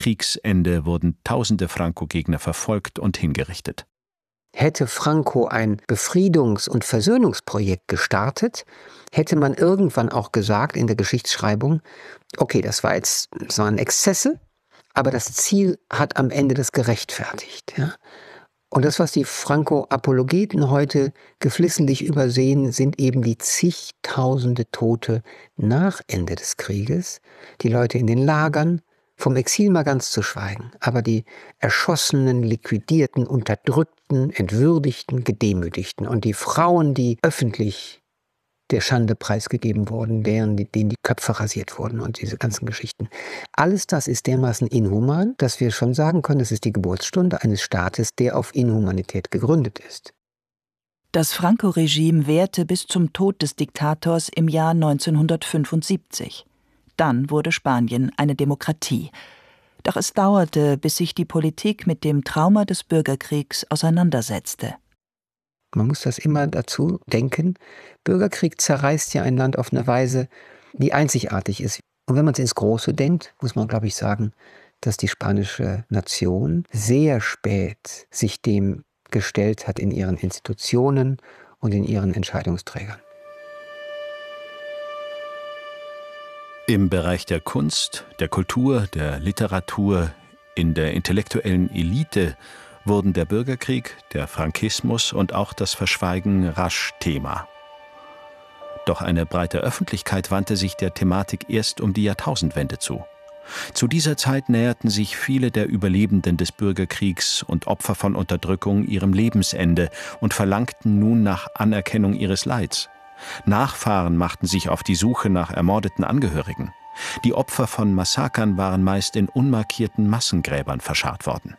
Kriegsende wurden tausende Franco-Gegner verfolgt und hingerichtet. Hätte Franco ein Befriedungs- und Versöhnungsprojekt gestartet, hätte man irgendwann auch gesagt in der Geschichtsschreibung, okay, das waren Exzesse, aber das Ziel hat am Ende das gerechtfertigt. Ja? Und das, was die Franco-Apologeten heute geflissentlich übersehen, sind eben die zigtausende Tote nach Ende des Krieges, die Leute in den Lagern, vom Exil mal ganz zu schweigen, aber die erschossenen, liquidierten, unterdrückten, entwürdigten, gedemütigten und die Frauen, die öffentlich der Schande preisgegeben wurden, denen die Köpfe rasiert wurden und diese ganzen Geschichten. Alles das ist dermaßen inhuman, dass wir schon sagen können, es ist die Geburtsstunde eines Staates, der auf Inhumanität gegründet ist. Das Franco-Regime währte bis zum Tod des Diktators im Jahr 1975. Dann wurde Spanien eine Demokratie. Doch es dauerte, bis sich die Politik mit dem Trauma des Bürgerkriegs auseinandersetzte. Man muss das immer dazu denken, Bürgerkrieg zerreißt ja ein Land auf eine Weise, die einzigartig ist. Und wenn man es ins Große denkt, muss man, glaube ich, sagen, dass die spanische Nation sehr spät sich dem gestellt hat in ihren Institutionen und in ihren Entscheidungsträgern. Im Bereich der Kunst, der Kultur, der Literatur, in der intellektuellen Elite wurden der Bürgerkrieg, der Frankismus und auch das Verschweigen rasch Thema. Doch eine breite Öffentlichkeit wandte sich der Thematik erst um die Jahrtausendwende zu. Zu dieser Zeit näherten sich viele der Überlebenden des Bürgerkriegs und Opfer von Unterdrückung ihrem Lebensende und verlangten nun nach Anerkennung ihres Leids. Nachfahren machten sich auf die Suche nach ermordeten Angehörigen. Die Opfer von Massakern waren meist in unmarkierten Massengräbern verscharrt worden.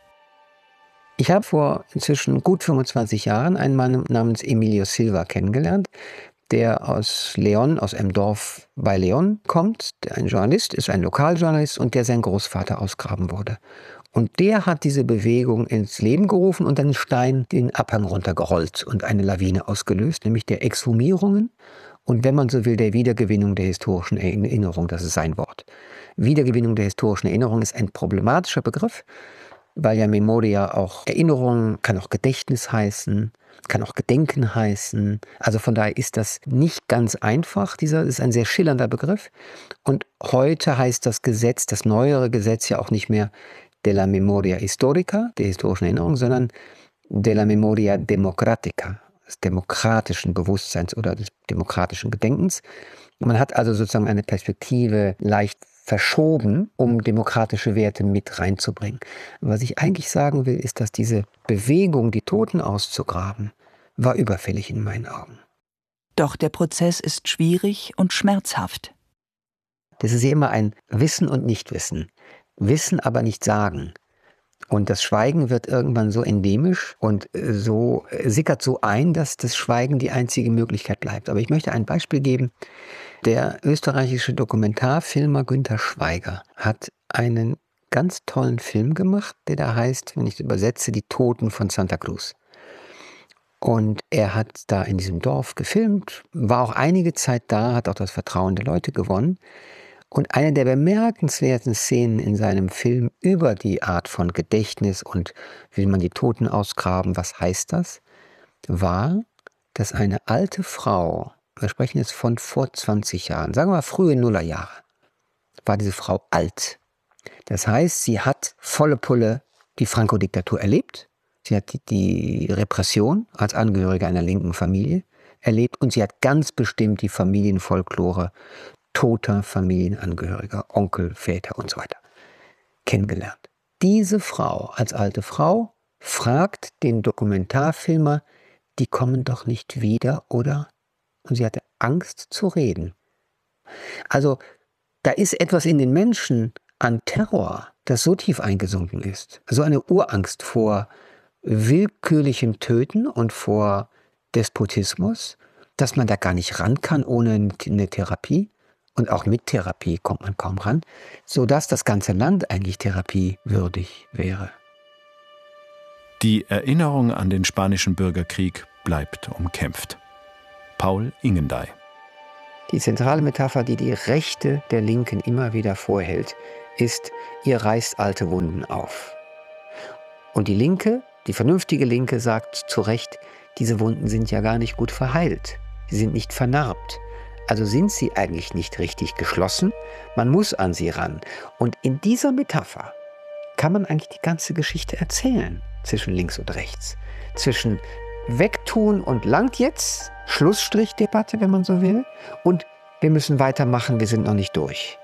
Ich habe vor inzwischen gut 25 Jahren einen Mann namens Emilio Silva kennengelernt, der aus León, aus einem Dorf bei León kommt, der ein Journalist ist, ein Lokaljournalist und der sein Großvater ausgraben wurde. Und der hat diese Bewegung ins Leben gerufen und einen Stein den Abhang runtergerollt und eine Lawine ausgelöst, nämlich der Exhumierungen und, wenn man so will, der Wiedergewinnung der historischen Erinnerung, das ist sein Wort. Wiedergewinnung der historischen Erinnerung ist ein problematischer Begriff, weil ja Memoria auch Erinnerung, kann auch Gedächtnis heißen, kann auch Gedenken heißen. Also von daher ist das nicht ganz einfach. Dieser ist ein sehr schillernder Begriff. Und heute heißt das Gesetz, das neuere Gesetz ja auch nicht mehr de la Memoria Histórica, der historischen Erinnerung, sondern de la Memoria Democrática, des demokratischen Bewusstseins oder des demokratischen Gedenkens. Man hat also sozusagen eine Perspektive leicht verschoben, um demokratische Werte mit reinzubringen. Was ich eigentlich sagen will, ist, dass diese Bewegung, die Toten auszugraben, war überfällig in meinen Augen. Doch der Prozess ist schwierig und schmerzhaft. Das ist ja immer ein Wissen und Nichtwissen. Wissen, aber nicht sagen. Und das Schweigen wird irgendwann so endemisch und so sickert so ein, dass das Schweigen die einzige Möglichkeit bleibt. Aber ich möchte ein Beispiel geben. Der österreichische Dokumentarfilmer Günther Schweiger hat einen ganz tollen Film gemacht, der da heißt, wenn ich es übersetze, Die Toten von Santa Cruz. Und er hat da in diesem Dorf gefilmt, war auch einige Zeit da, hat auch das Vertrauen der Leute gewonnen. Und eine der bemerkenswerten Szenen in seinem Film über die Art von Gedächtnis und will man die Toten ausgraben, was heißt das, war, dass eine alte Frau, wir sprechen jetzt von vor 20 Jahren, sagen wir mal frühe Nullerjahre, war diese Frau alt. Das heißt, sie hat volle Pulle die Franco-Diktatur erlebt, sie hat die Repression als Angehörige einer linken Familie erlebt und sie hat ganz bestimmt die Familienfolklore toter Familienangehöriger, Onkel, Väter und so weiter kennengelernt. Diese Frau als alte Frau fragt den Dokumentarfilmer, die kommen doch nicht wieder, oder? Und sie hatte Angst zu reden. Also da ist etwas in den Menschen an Terror, das so tief eingesunken ist. So eine Urangst vor willkürlichem Töten und vor Despotismus, dass man da gar nicht ran kann ohne eine Therapie. Und auch mit Therapie kommt man kaum ran, sodass das ganze Land eigentlich therapiewürdig wäre. Die Erinnerung an den Spanischen Bürgerkrieg bleibt umkämpft. Paul Ingendey. Die zentrale Metapher, die die Rechte der Linken immer wieder vorhält, ist, ihr reißt alte Wunden auf. Und die Linke, die vernünftige Linke, sagt zu Recht, diese Wunden sind ja gar nicht gut verheilt. Sie sind nicht vernarbt. Also sind sie eigentlich nicht richtig geschlossen. Man muss an sie ran. Und in dieser Metapher kann man eigentlich die ganze Geschichte erzählen zwischen links und rechts. Zwischen wegtun und langt jetzt, Schlussstrichdebatte, wenn man so will, und wir müssen weitermachen, wir sind noch nicht durch.